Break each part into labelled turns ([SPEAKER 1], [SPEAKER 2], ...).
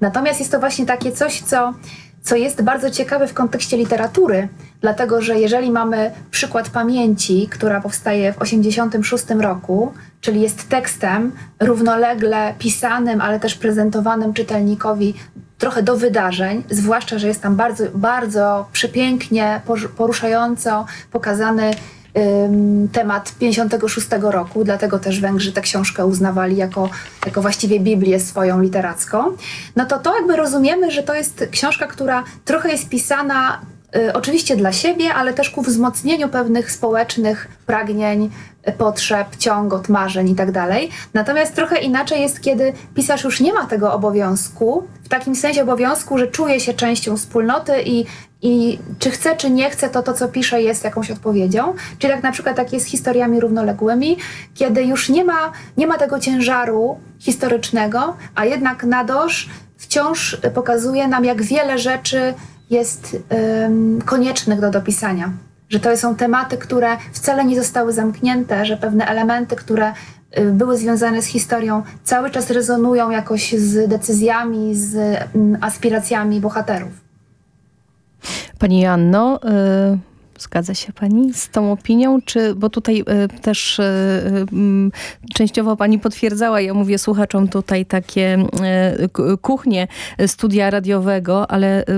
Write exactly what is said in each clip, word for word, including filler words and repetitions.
[SPEAKER 1] Natomiast jest to właśnie takie coś, co, co jest bardzo ciekawe w kontekście literatury, dlatego że jeżeli mamy przykład Pamięci, która powstaje w osiemdziesiątym szóstym roku, czyli jest tekstem równolegle pisanym, ale też prezentowanym czytelnikowi trochę do wydarzeń, zwłaszcza, że jest tam bardzo, bardzo przepięknie, poruszająco pokazany ym, temat pięćdziesiątego szóstego roku, dlatego też Węgrzy tę książkę uznawali jako, jako właściwie Biblię swoją literacką. No to to jakby rozumiemy, że to jest książka, która trochę jest pisana y, oczywiście dla siebie, ale też ku wzmocnieniu pewnych społecznych pragnień, potrzeb, ciągot, marzeń i tak dalej. Natomiast trochę inaczej jest, kiedy pisarz już nie ma tego obowiązku, w takim sensie obowiązku, że czuje się częścią wspólnoty i, i czy chce, czy nie chce, to to, co pisze, jest jakąś odpowiedzią. Czyli tak na przykład tak jest z historiami równoległymi, kiedy już nie ma, nie ma tego ciężaru historycznego, a jednak Nadosz wciąż pokazuje nam, jak wiele rzeczy jest ym, koniecznych do dopisania. Że to są tematy, które wcale nie zostały zamknięte, że pewne elementy, które y, były związane z historią, cały czas rezonują jakoś z decyzjami, z y, aspiracjami bohaterów.
[SPEAKER 2] Pani Joanno, y, zgadza się pani z tą opinią? Czy, bo tutaj y, też y, y, częściowo pani potwierdzała, ja mówię słuchaczom tutaj takie y, kuchnie studia radiowego, ale y,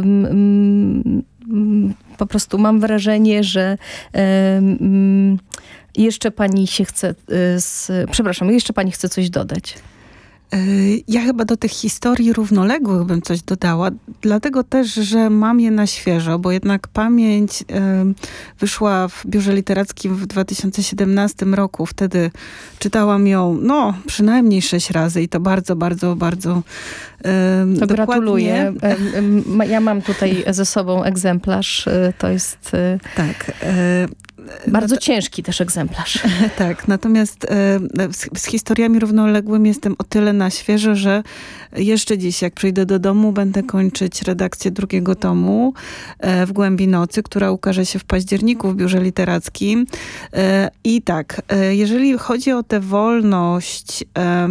[SPEAKER 2] y, po prostu mam wrażenie, że um, jeszcze pani się chce, z, przepraszam, jeszcze pani chce coś dodać.
[SPEAKER 3] Ja chyba do tych historii równoległych bym coś dodała, dlatego też, że mam je na świeżo, bo jednak Pamięć y, wyszła w Biurze Literackim w dwa tysiące siedemnastym roku. Wtedy czytałam ją, no, przynajmniej sześć razy i to bardzo, bardzo, bardzo y,
[SPEAKER 2] to gratuluję.
[SPEAKER 3] Dokładnie.
[SPEAKER 2] Ja mam tutaj ze sobą egzemplarz. To jest
[SPEAKER 3] tak. Y,
[SPEAKER 2] Bardzo no to, ciężki też egzemplarz.
[SPEAKER 3] Tak, natomiast e, z, z historiami równoległymi jestem o tyle na świeżo, że jeszcze dziś, jak przyjdę do domu, będę kończyć redakcję drugiego tomu e, w Głębi Nocy, która ukaże się w październiku w Biurze Literackim. E, I tak, e, jeżeli chodzi o tę wolność e,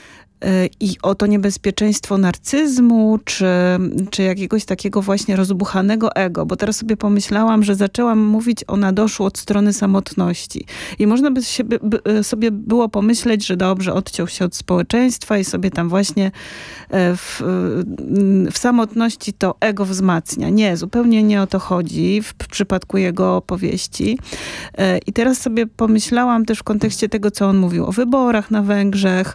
[SPEAKER 3] i o to niebezpieczeństwo narcyzmu, czy, czy jakiegoś takiego właśnie rozbuchanego ego. Bo teraz sobie pomyślałam, że zaczęłam mówić o Nadoszu od strony samotności. I można by, się, by sobie było pomyśleć, że dobrze, odciął się od społeczeństwa i sobie tam właśnie w, w samotności to ego wzmacnia. Nie, zupełnie nie o to chodzi w przypadku jego opowieści. I teraz sobie pomyślałam też w kontekście tego, co on mówił o wyborach na Węgrzech.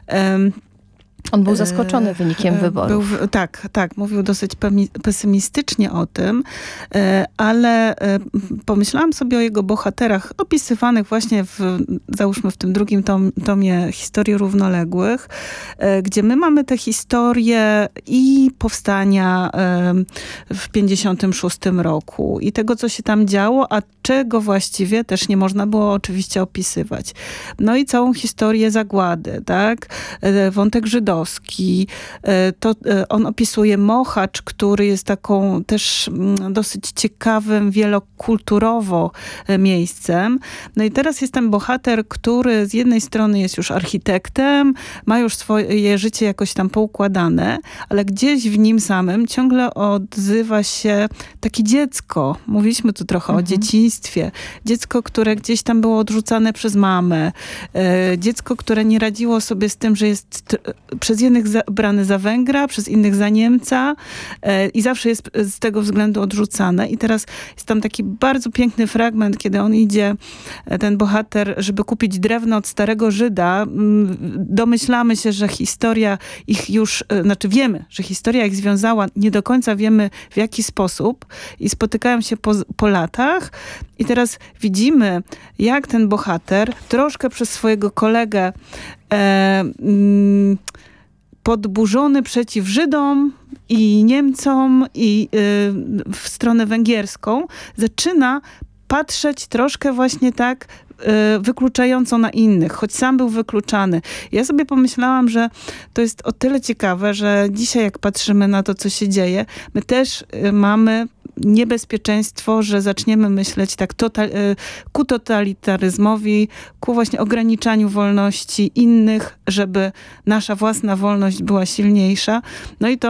[SPEAKER 2] On był zaskoczony wynikiem wyborów.
[SPEAKER 3] Był, tak, tak. Mówił dosyć pesymistycznie o tym, ale pomyślałam sobie o jego bohaterach opisywanych właśnie w, załóżmy w tym drugim tom, tomie Historii Równoległych, gdzie my mamy te historie i powstania w pięćdziesiątym szóstym roku i tego, co się tam działo, a czego właściwie też nie można było oczywiście opisywać. No i całą historię zagłady, tak? Wątek żydowski. To on opisuje Mochacz, który jest taką też dosyć ciekawym, wielokulturowo miejscem. No i teraz jest ten bohater, który z jednej strony jest już architektem, ma już swoje życie jakoś tam poukładane, ale gdzieś w nim samym ciągle odzywa się takie dziecko. Mówiliśmy tu trochę mhm. o dzieciństwie. Dziecko, które gdzieś tam było odrzucane przez mamę. Dziecko, które nie radziło sobie z tym, że jest przez jednych za, brany za Węgra, przez innych za Niemca e, i zawsze jest z tego względu odrzucane. I teraz jest tam taki bardzo piękny fragment, kiedy on idzie, ten bohater, żeby kupić drewno od starego Żyda. Domyślamy się, że historia ich już, e, znaczy wiemy, że historia ich związała, nie do końca wiemy w jaki sposób i spotykają się po, po latach i teraz widzimy, jak ten bohater troszkę przez swojego kolegę e, mm, podburzony przeciw Żydom i Niemcom i y, w stronę węgierską, zaczyna patrzeć troszkę właśnie tak y, wykluczająco na innych, choć sam był wykluczany. Ja sobie pomyślałam, że to jest o tyle ciekawe, że dzisiaj jak patrzymy na to, co się dzieje, my też y, mamy niebezpieczeństwo, że zaczniemy myśleć tak total, ku totalitaryzmowi, ku właśnie ograniczaniu wolności innych, żeby nasza własna wolność była silniejsza. No i to